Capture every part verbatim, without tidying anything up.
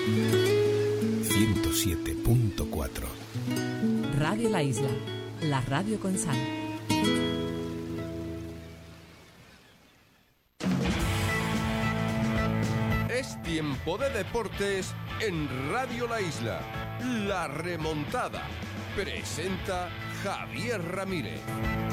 ciento siete punto cuatro. Radio La Isla, la radio con sal. Es tiempo de deportes en Radio La Isla. La remontada. Presenta Javier Ramírez.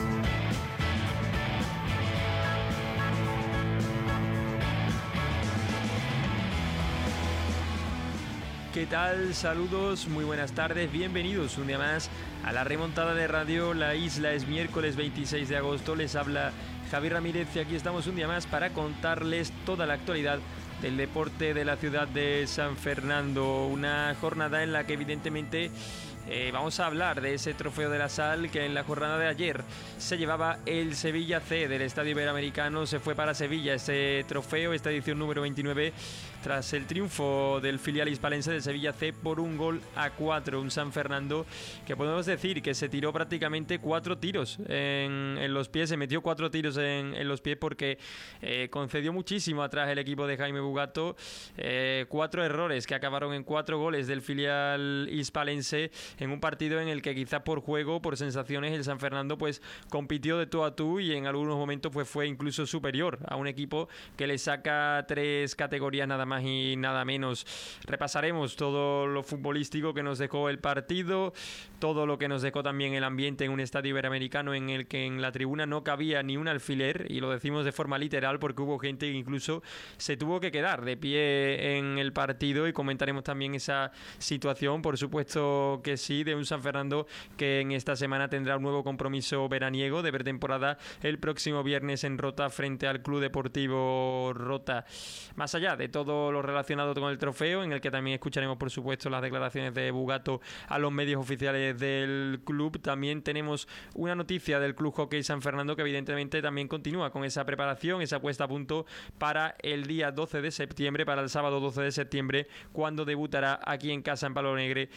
¿Qué tal? Saludos, muy buenas tardes, bienvenidos un día más a la remontada de Radio La Isla. Es miércoles veintiséis de agosto, les habla Javier Ramírez y aquí estamos un día más para contarles toda la actualidad del deporte de la ciudad de San Fernando. Una jornada en la que evidentemente eh, vamos a hablar de ese trofeo de la sal que en la jornada de ayer se llevaba el Sevilla C del Estadio Iberoamericano. Se fue para Sevilla ese trofeo, esta edición número veintinueve, tras el triunfo del filial hispalense del Sevilla C por un gol a cuatro. Un San Fernando que podemos decir que se tiró prácticamente cuatro tiros en, en los pies, se metió cuatro tiros en, en los pies porque eh, concedió muchísimo atrás el equipo de Jaime Bugato. Eh, cuatro errores que acabaron en cuatro goles del filial hispalense en un partido en el que quizás por juego, por sensaciones, el San Fernando pues compitió de tú a tú y en algunos momentos pues fue incluso superior a un equipo que le saca tres categorías nada más y nada menos. Repasaremos todo lo futbolístico que nos dejó el partido, todo lo que nos dejó también el ambiente en un estadio iberoamericano en el que en la tribuna no cabía ni un alfiler, y lo decimos de forma literal porque hubo gente que incluso se tuvo que quedar de pie en el partido, y comentaremos también esa situación, por supuesto que sí, de un San Fernando que en esta semana tendrá un nuevo compromiso veraniego de pretemporada el próximo viernes en Rota frente al Club Deportivo Rota. Más allá de todo lo relacionado con el trofeo, en el que también escucharemos por supuesto las declaraciones de Bugato a los medios oficiales del club, también tenemos una noticia del Club Hockey San Fernando que evidentemente también continúa con esa preparación, esa puesta a punto para el día doce de septiembre, para el sábado doce de septiembre, cuando debutará aquí en casa en Palonegre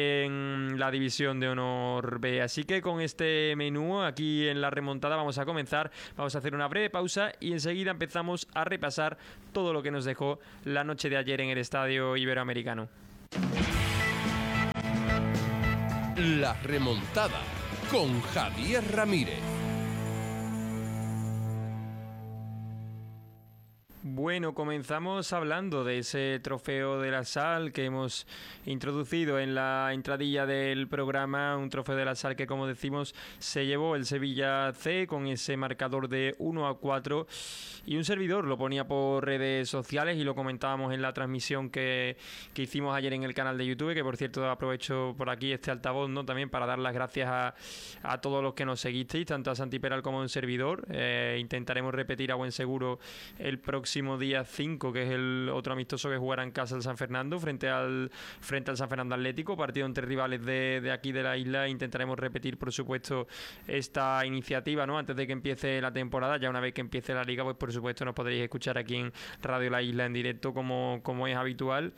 en la División de Honor B. Así que con este menú aquí en la remontada vamos a comenzar, vamos a hacer una breve pausa y enseguida empezamos a repasar todo lo que nos dejó la noche de ayer en el Estadio Iberoamericano. La remontada con Javier Ramírez. Bueno, comenzamos hablando de ese trofeo de la sal que hemos introducido en la entradilla del programa, un trofeo de la sal que, como decimos, se llevó el Sevilla C con ese marcador de uno a cuatro, y un servidor lo ponía por redes sociales y lo comentábamos en la transmisión que, que hicimos ayer en el canal de YouTube, que por cierto aprovecho por aquí este altavoz, ¿no?, también para dar las gracias a, a todos los que nos seguisteis, tanto a Santi Peral como a un servidor. Eh, intentaremos repetir a buen seguro el próximo día cinco, que es el otro amistoso que jugará en casa el San Fernando frente al frente al San Fernando Atlético, partido entre rivales de, de aquí de la isla. Intentaremos repetir por supuesto esta iniciativa, ¿no?, antes de que empiece la temporada. Ya una vez que empiece la liga, pues por supuesto nos podréis escuchar aquí en Radio La Isla en directo como, como es habitual.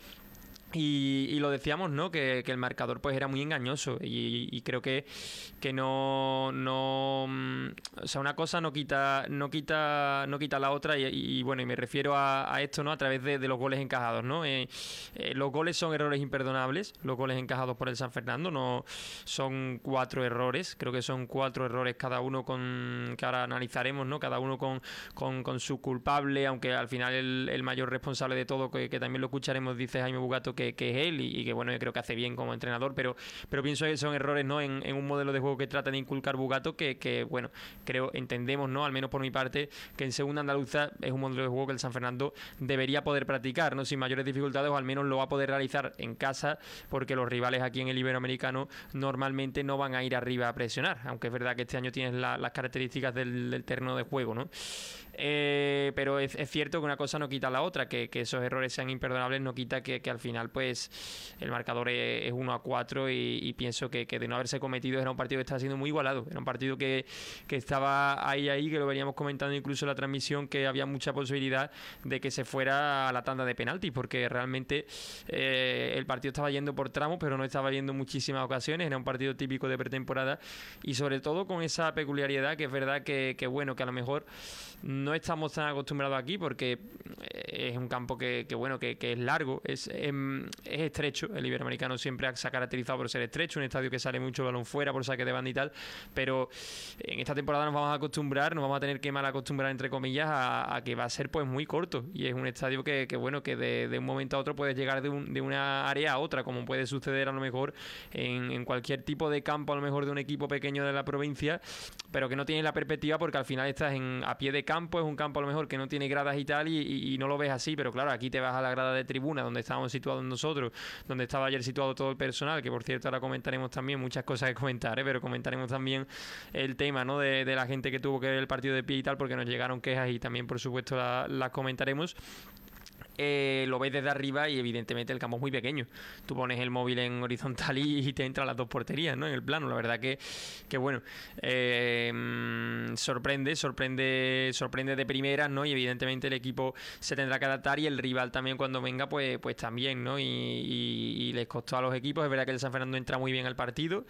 Y, y lo decíamos, ¿no?, que, que el marcador pues era muy engañoso y, y creo que, que no, no, o sea, una cosa no quita no quita no quita la otra, y, y bueno, y me refiero a, a esto, ¿no?, a través de, de los goles encajados, ¿no? Eh, eh, los goles son errores imperdonables, los goles encajados por el San Fernando, no son cuatro errores, creo que son cuatro errores cada uno con, que ahora analizaremos, ¿no?, cada uno con, con, con su culpable, aunque al final el, el mayor responsable de todo, que, que también lo escucharemos, dice Jaime Bugato, que Que, que es él, y, y que bueno, yo creo que hace bien como entrenador, pero, pero pienso que son errores, ¿no?, en, en un modelo de juego que trata de inculcar Bugato, que, que bueno, creo, entendemos, ¿no?, al menos por mi parte, que en segunda andaluza es un modelo de juego que el San Fernando debería poder practicar, ¿no?, sin mayores dificultades, o al menos lo va a poder realizar en casa, porque los rivales aquí en el Iberoamericano normalmente no van a ir arriba a presionar, aunque es verdad que este año tienes la, las características del, del terreno de juego, ¿no? Eh, pero es, es cierto que una cosa no quita la otra, que, que esos errores sean imperdonables no quita que, que al final pues el marcador es, es uno a cuatro, y, y pienso que, que de no haberse cometido era un partido que estaba siendo muy igualado, era un partido que, que estaba ahí ahí, que lo veníamos comentando incluso en la transmisión, que había mucha posibilidad de que se fuera a la tanda de penaltis, porque realmente eh, el partido estaba yendo por tramos, pero no estaba yendo en muchísimas ocasiones, era un partido típico de pretemporada, y sobre todo con esa peculiaridad que es verdad que, que bueno, que a lo mejor no estamos tan acostumbrados aquí, porque es un campo que, que bueno, que, que es largo, es, es eh, es estrecho. El Iberoamericano siempre se ha caracterizado por ser estrecho, un estadio que sale mucho el balón fuera por saque de banda y tal, pero en esta temporada nos vamos a acostumbrar, nos vamos a tener que mal acostumbrar entre comillas a, a que va a ser pues muy corto, y es un estadio que, que bueno, que de, de un momento a otro puedes llegar de, un, de una área a otra, como puede suceder a lo mejor en, en cualquier tipo de campo, a lo mejor de un equipo pequeño de la provincia, pero que no tienes la perspectiva porque al final estás en, a pie de campo, es un campo a lo mejor que no tiene gradas y tal, y, y, y no lo ves así, pero claro, aquí te vas a la grada de tribuna donde estábamos situados nosotros, donde estaba ayer situado todo el personal, que por cierto ahora comentaremos también muchas cosas que comentar, ¿eh? Pero comentaremos también el tema, ¿no? de, de la gente que tuvo que ver el partido de pie y tal, porque nos llegaron quejas y también por supuesto las la comentaremos. Eh, lo ves desde arriba y evidentemente el campo es muy pequeño. Tú pones el móvil en horizontal y, y te entran las dos porterías, ¿no? En el plano. La verdad que, que bueno, eh, sorprende, sorprende, sorprende de primeras, ¿no? Y evidentemente el equipo se tendrá que adaptar y el rival también cuando venga, pues, pues también, ¿no? Y, y, y les costó a los equipos. Es verdad que el San Fernando entra muy bien al partido.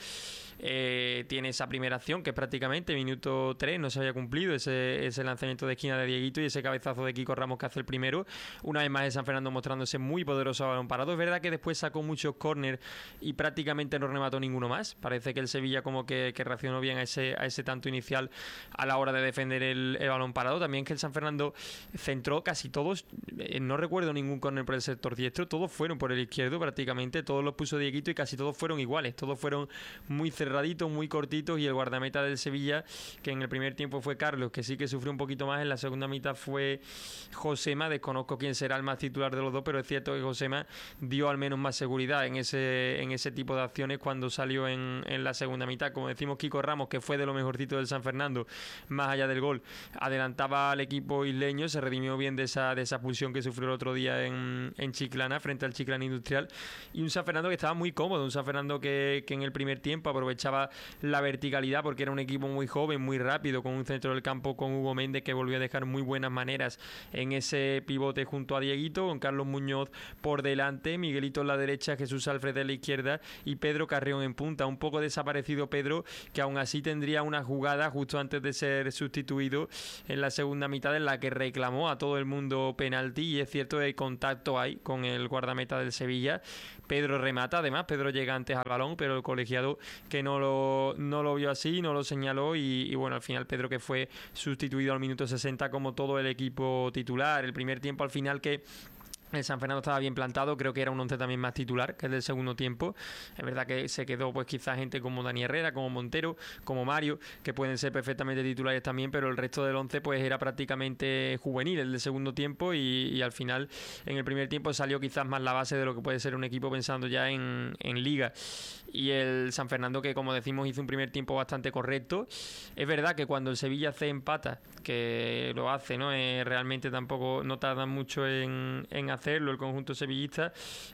Eh, tiene esa primera acción que es prácticamente minuto tres, no se había cumplido ese, ese lanzamiento de esquina de Dieguito y ese cabezazo de Kiko Ramos que hace el primero. Una vez más el San Fernando mostrándose muy poderoso a balón parado. Es verdad que después sacó muchos córner y prácticamente no remató ninguno más. Parece que el Sevilla como que, que reaccionó bien a ese, a ese tanto inicial a la hora de defender el, el balón parado. También que el San Fernando centró casi todos, eh, no recuerdo ningún córner por el sector diestro, todos fueron por el izquierdo prácticamente, todos los puso Dieguito y casi todos fueron iguales, todos fueron muy cerraditos, muy cortitos, y el guardameta del Sevilla, que en el primer tiempo fue Carlos, que sí que sufrió un poquito más, en la segunda mitad fue Josema, desconozco quién será el más titular de los dos, pero es cierto que Josema dio al menos más seguridad en ese, en ese tipo de acciones cuando salió en, en la segunda mitad. Como decimos, Kiko Ramos, que fue de lo mejorcito del San Fernando, más allá del gol, adelantaba al equipo isleño, se redimió bien de esa, de esa expulsión que sufrió el otro día en, en Chiclana, frente al Chiclana Industrial, y un San Fernando que estaba muy cómodo, un San Fernando que, que en el primer tiempo aprovechaba la verticalidad porque era un equipo muy joven, muy rápido, con un centro del campo con Hugo Méndez que volvió a dejar muy buenas maneras en ese pivote junto a Dieguito, con Carlos Muñoz por delante, Miguelito en la derecha, Jesús Alfred en la izquierda y Pedro Carrión en punta. Un poco desaparecido Pedro, que aún así tendría una jugada justo antes de ser sustituido en la segunda mitad en la que reclamó a todo el mundo penalti, y es cierto que el contacto hay con el guardameta del Sevilla. Pedro remata, además Pedro llega antes al balón, pero el colegiado que no lo, no lo vio así, no lo señaló, y, y bueno, al final Pedro, que fue sustituido al minuto sesenta como todo el equipo titular. El primer tiempo al final que el San Fernando estaba bien plantado, creo que era un once también más titular que el del segundo tiempo. Es verdad que se quedó pues quizás gente como Dani Herrera, como Montero, como Mario, que pueden ser perfectamente titulares también, pero el resto del once pues era prácticamente juvenil el del segundo tiempo, y, y al final en el primer tiempo salió quizás más la base de lo que puede ser un equipo pensando ya en, en Liga. Y el San Fernando, que como decimos hizo un primer tiempo bastante correcto. Es verdad que cuando el Sevilla C empata, que lo hace, ¿no? Eh, realmente tampoco no tardan mucho en, en hacerlo el conjunto sevillista,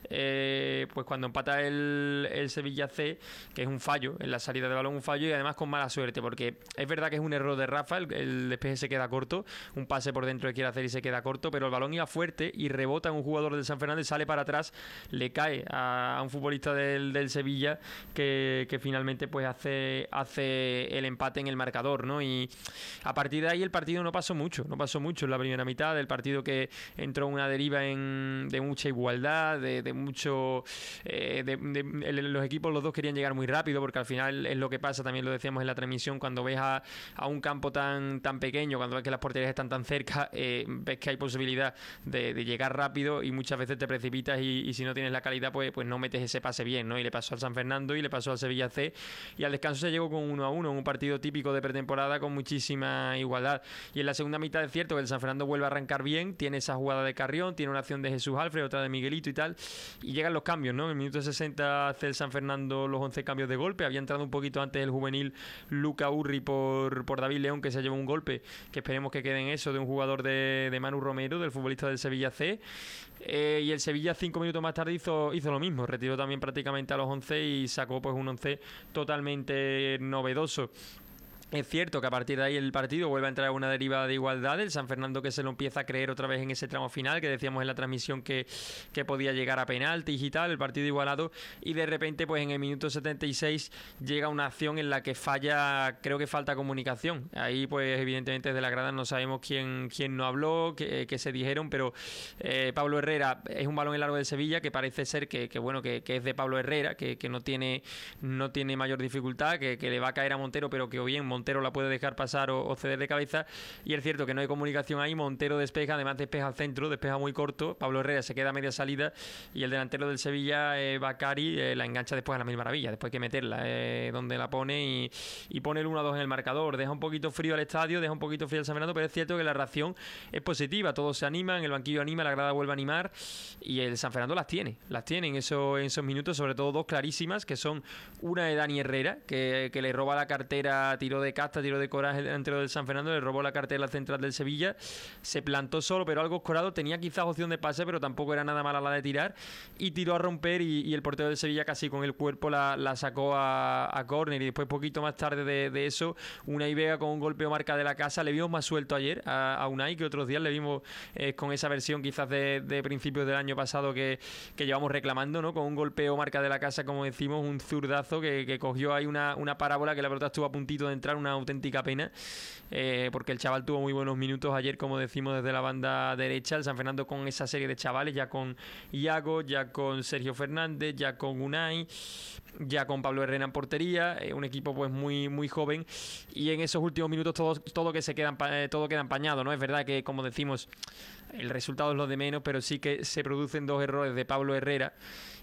eh, pues cuando empata el, el Sevilla C, que es un fallo en la salida de balón, un fallo, y además con mala suerte, porque es verdad que es un error de Rafa, el, el despeje se queda corto, un pase por dentro que quiere hacer y se queda corto, pero el balón iba fuerte y rebota en un jugador del San Fernando y sale para atrás, le cae a, a un futbolista del, del Sevilla que, que finalmente pues hace, hace el empate en el marcador, ¿no? Y a partir de ahí el partido no pasó mucho, no pasó mucho en la primera mitad, del partido que entró una deriva en, de mucha igualdad, de, de mucho... Eh, de, de, el, los equipos los dos querían llegar muy rápido, porque al final es lo que pasa, también lo decíamos en la transmisión, cuando ves a, a un campo tan, tan pequeño, cuando ves que las porterías están tan cerca, eh, ves que hay posibilidad de, de llegar rápido y muchas veces te precipitas y, y si no tienes la calidad pues, pues no metes ese pase bien, ¿no? Y le pasó al San Fernando y le pasó al Sevilla C, y al descanso se llegó con uno a uno, un partido típico de pretemporada con muchísima igualdad. Y en la segunda mitad es cierto que el San Fernando vuelve a arrancar bien, tiene esa jugada de Carrión, tiene una acción de Jesús Alfred, otra de Miguelito y tal, y llegan los cambios, ¿no? En el minuto sesenta hace el San Fernando los once cambios de golpe. Había entrado un poquito antes el juvenil Luca Urri por, por David León, que se llevó un golpe, que esperemos que quede en eso, de un jugador de, de Manu Romero, del futbolista del Sevilla C. Eh, y el Sevilla cinco minutos más tarde hizo, hizo lo mismo, retiró también prácticamente a los once y sacó pues un once totalmente novedoso. Es cierto que a partir de ahí el partido vuelve a entrar a una deriva de igualdad. El San Fernando que se lo empieza a creer otra vez en ese tramo final, que decíamos en la transmisión que, que podía llegar a penaltis y tal, el partido igualado. Y de repente, pues en el minuto setenta y seis llega una acción en la que falla, creo que falta comunicación. Ahí, pues evidentemente desde la grada no sabemos quién, quién no habló, qué, qué se dijeron, pero eh, Pablo Herrera es un balón en largo del Sevilla que parece ser que, que bueno, que, que es de Pablo Herrera, que, que no tiene, no tiene mayor dificultad, que, que le va a caer a Montero, pero que o bien Montero Montero la puede dejar pasar o, o ceder de cabeza, y es cierto que no hay comunicación ahí. Montero despeja, además despeja al centro, despeja muy corto, Pablo Herrera se queda a media salida y el delantero del Sevilla, eh, Bakary, eh, la engancha después a la mil maravilla, después hay que meterla eh, donde la pone y, y pone el uno a dos en el marcador. Deja un poquito frío al estadio, deja un poquito frío al San Fernando, pero es cierto que la reacción es positiva, todos se animan, el banquillo anima, la grada vuelve a animar y el San Fernando las tiene, las tiene en esos, en esos minutos, sobre todo dos clarísimas, que son una de Dani Herrera, que, que le roba la cartera, tiró de casta, tiró de coraje el delantero del San Fernando, le robó la cartera al central del Sevilla, se plantó solo, pero algo escorado, tenía quizás opción de pase, pero tampoco era nada mala la de tirar, y tiró a romper, y, y el portero del Sevilla casi con el cuerpo la, la sacó a, a córner, y después poquito más tarde de, de eso, Unai Vega con un golpeo marca de la casa. Le vimos más suelto ayer a, a Unai que otros días, le vimos eh, con esa versión quizás de, de principios del año pasado que, que llevamos reclamando, ¿no? Con un golpeo marca de la casa, como decimos, un zurdazo que, que cogió ahí una, una parábola, que la pelota estuvo a puntito de entrar, una auténtica pena, eh, porque el chaval tuvo muy buenos minutos ayer, como decimos, desde la banda derecha. El San Fernando con esa serie de chavales, ya con Iago, ya con Sergio Fernández, ya con Unai, ya con Pablo Herrera en portería, eh, un equipo pues muy muy joven, y en esos últimos minutos todo, todo que se queda eh, todo queda empañado, ¿no? Es verdad que, como decimos, el resultado es lo de menos, pero sí que se producen dos errores de Pablo Herrera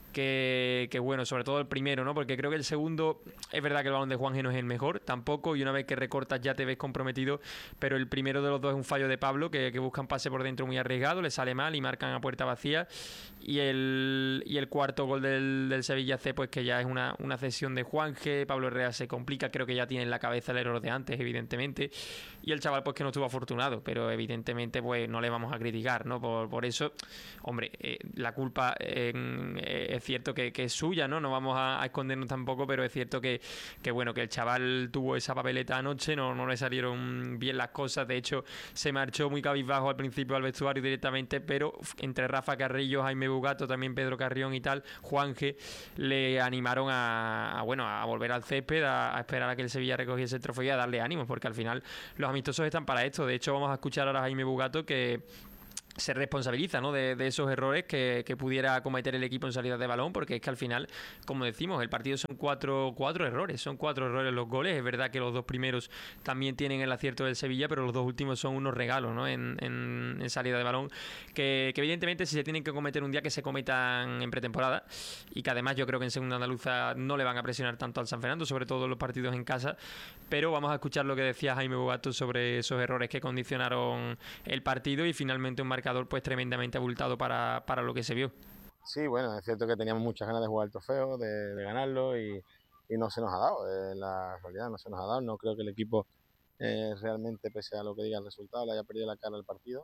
que, que bueno, sobre todo el primero, ¿no? Porque creo que el segundo, es verdad que el balón de Juanje no es el mejor tampoco, y una vez que recortas ya te ves comprometido, pero el primero de los dos es un fallo de Pablo, que, que busca un pase por dentro muy arriesgado, le sale mal y marcan a puerta vacía, y el, y el cuarto gol del, del Sevilla C, pues que ya es una, una cesión de Juanje. Pablo Herrera se complica, creo que ya tiene en la cabeza el error de antes, evidentemente, y el chaval pues que no estuvo afortunado, pero evidentemente pues no le vamos a criticar, ¿no? Por, por eso, hombre, eh, la culpa en, eh, es cierto que, que es suya, ¿no? No vamos a, a escondernos tampoco, pero es cierto que, que bueno, que el chaval tuvo esa papeleta anoche, no, no le salieron bien las cosas, de hecho se marchó muy cabizbajo al principio al vestuario directamente, pero entre Rafa Carrillo, Jaime Bugato, también Pedro Carrión y tal, Juanje, le animaron a, a bueno, a volver al césped, a, a esperar a que el Sevilla recogiese el trofeo y a darle ánimos, porque al final los amistosos están para esto. De hecho, vamos a escuchar ahora a Jaime Bugato, que se responsabiliza, ¿no? de, de esos errores que, que pudiera cometer el equipo en salida de balón, porque es que al final, como decimos, el partido son cuatro, cuatro errores, son cuatro errores los goles. Es verdad que los dos primeros también tienen el acierto del Sevilla, pero los dos últimos son unos regalos, ¿no? en, en, en salida de balón, que, que evidentemente si se tienen que cometer un día, que se cometan en pretemporada, y que además yo creo que en segunda andaluza no le van a presionar tanto al San Fernando, sobre todo en los partidos en casa. Pero vamos a escuchar lo que decía Jaime Bugato sobre esos errores que condicionaron el partido, y finalmente un marcador pues tremendamente abultado para, para lo que se vio. Sí, bueno, es cierto que teníamos muchas ganas de jugar el trofeo, de, de ganarlo, y, y no se nos ha dado, eh, la realidad no se nos ha dado. No creo que el equipo eh, realmente, pese a lo que diga el resultado, le haya perdido la cara al partido,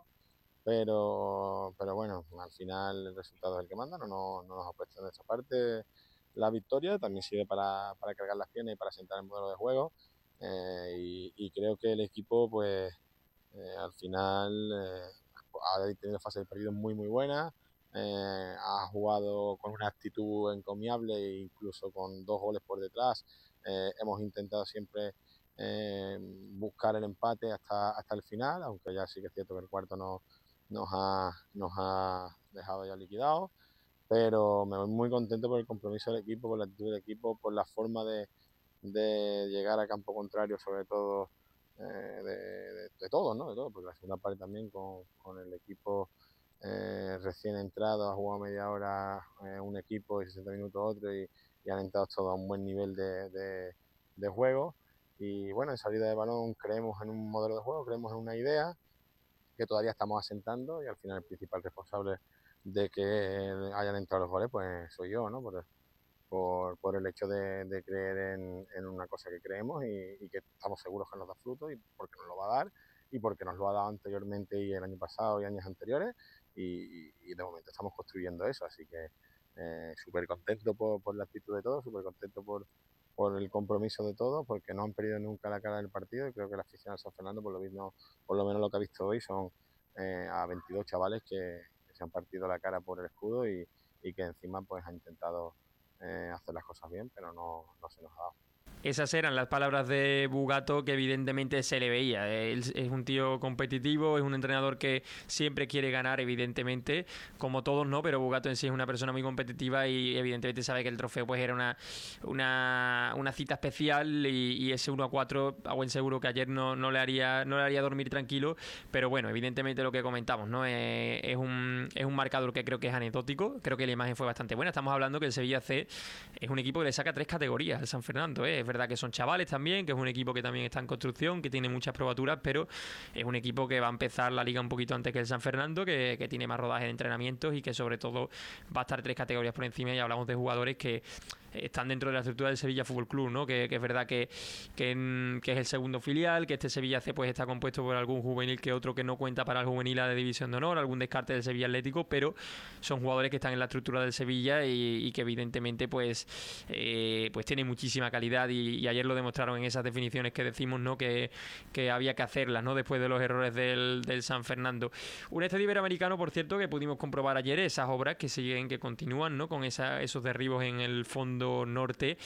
pero, pero bueno, al final el resultado es el que manda, no, no, no nos ha puesto en esa parte. La victoria también sirve para, para cargar las piernas y para sentar el modelo de juego, eh, y, y creo que el equipo pues eh, al final eh, ha tenido fase de partido muy muy buena, eh, ha jugado con una actitud encomiable e incluso con dos goles por detrás. Eh, hemos intentado siempre eh, buscar el empate hasta, hasta el final, aunque ya sí que es cierto que el cuarto no, nos, ha, nos ha dejado ya liquidados, pero me voy muy contento por el compromiso del equipo, por la actitud del equipo, por la forma de, de llegar a campo contrario, sobre todo eh, de, de, de todo, ¿no? De todo, porque la segunda parte también con, con el equipo eh, recién entrado, ha jugado media hora eh, un equipo y sesenta minutos otro, y, y han entrado todos a un buen nivel de, de, de juego. Y bueno, en salida de balón creemos en un modelo de juego, creemos en una idea que todavía estamos asentando, y al final el principal responsable de que hayan entrado los goles pues soy yo, ¿no? Por, por, por el hecho de, de creer en, en una cosa que creemos y, y que estamos seguros que nos da fruto, y porque nos lo va a dar, y porque nos lo ha dado anteriormente y el año pasado y años anteriores, y, y de momento estamos construyendo eso, así que eh, súper contento por, por la actitud de todos, súper contento por, por el compromiso de todos, porque no han perdido nunca la cara del partido, y creo que la afición de San Fernando, por lo mismo, por lo menos lo que ha visto hoy, son eh, a veintidós chavales que, que se han partido la cara por el escudo y, y que encima pues han intentado eh, hacer las cosas bien, pero no, no se nos ha dado. Esas eran las palabras de Bugato, que evidentemente se le veía. Él es un tío competitivo, es un entrenador que siempre quiere ganar, evidentemente, como todos, ¿no? Pero Bugato en sí es una persona muy competitiva y evidentemente sabe que el trofeo pues era una, una, una cita especial y, y ese uno a cuatro a buen seguro que ayer no, no, le haría, no le haría dormir tranquilo. Pero bueno, evidentemente lo que comentamos, ¿no? Eh, es, un, es un marcador que creo que es anecdótico. Creo que la imagen fue bastante buena. Estamos hablando que el Sevilla C es un equipo que le saca tres categorías al San Fernando, ¿eh? Es verdad que son chavales también, que es un equipo que también está en construcción, que tiene muchas probaturas, pero es un equipo que va a empezar la liga un poquito antes que el San Fernando, que, que tiene más rodaje de entrenamientos y que sobre todo va a estar tres categorías por encima. Y hablamos de jugadores que están dentro de la estructura del Sevilla Fútbol Club, ¿no? Que, que es verdad que, que, que es el segundo filial, que este Sevilla C pues está compuesto por algún juvenil que otro que no cuenta para el juvenil A de División de Honor, algún descarte del Sevilla Atlético, pero son jugadores que están en la estructura del Sevilla y, y que evidentemente pues, eh, pues tienen muchísima calidad y, y ayer lo demostraron en esas definiciones que decimos, ¿no? Que, que había que hacerlas, ¿no? Después de los errores del, del San Fernando. Un estadio iberoamericano, por cierto, que pudimos comprobar ayer, esas obras que siguen, que continúan, ¿no? Con esa, esos derribos en el fondo norte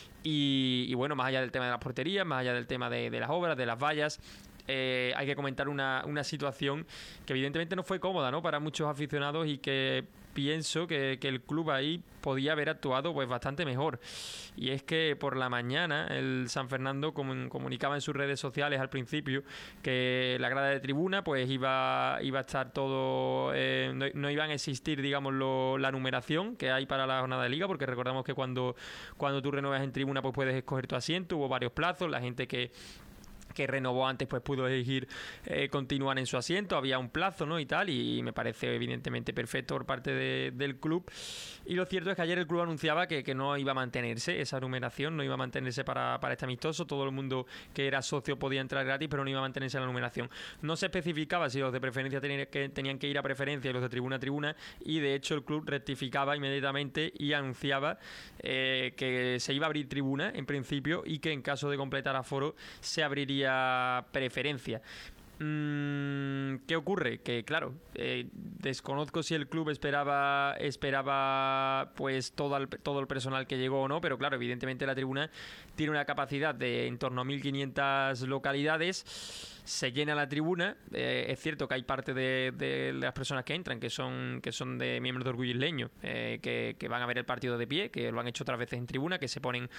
y, y bueno, más allá del tema de las porterías, más allá del tema de, de las obras, de las vallas, eh, hay que comentar una, una situación que evidentemente no fue cómoda, ¿no? Para muchos aficionados y que pienso que, que el club ahí podía haber actuado pues bastante mejor. Y es que por la mañana el San Fernando com- comunicaba en sus redes sociales al principio que la grada de tribuna pues iba, iba a estar todo, eh, no, no iban a existir, digamos, lo, la numeración que hay para la jornada de liga, porque recordamos que cuando, cuando tú renuevas en tribuna pues puedes escoger tu asiento, hubo varios plazos, la gente que que renovó antes pues pudo elegir eh, continuar en su asiento, había un plazo, ¿no? Y tal, y me parece evidentemente perfecto por parte de, del club. Y lo cierto es que ayer el club anunciaba que, que no iba a mantenerse esa numeración, no iba a mantenerse para, para este amistoso, todo el mundo que era socio podía entrar gratis, pero no iba a mantenerse la numeración. No se especificaba si los de preferencia tenían que, tenían que ir a preferencia y los de tribuna a tribuna, y de hecho el club rectificaba inmediatamente y anunciaba eh, que se iba a abrir tribuna en principio y que en caso de completar aforo se abriría preferencia. ¿Qué ocurre? Que claro, eh, desconozco si el club esperaba esperaba pues todo el, todo el personal que llegó o no, pero claro, evidentemente la tribuna tiene una capacidad de en torno a mil quinientas localidades. Se llena la tribuna, eh, es cierto que hay parte de, de las personas que entran que son que son de miembros de Orgullo Isleño, eh, que, que van a ver el partido de pie, que lo han hecho otras veces en tribuna, que se ponen